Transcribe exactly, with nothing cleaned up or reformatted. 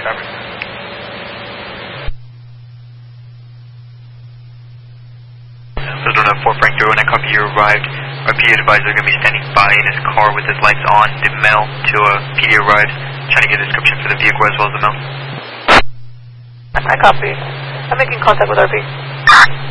Copy. Arizona four Frank Zero, when I copy you arrived, our P D advisor is going to be standing by in his car with his lights on. The mail to a P D arrives, trying to get a description for the vehicle as well as the mail. I copy. I'm making contact with R P.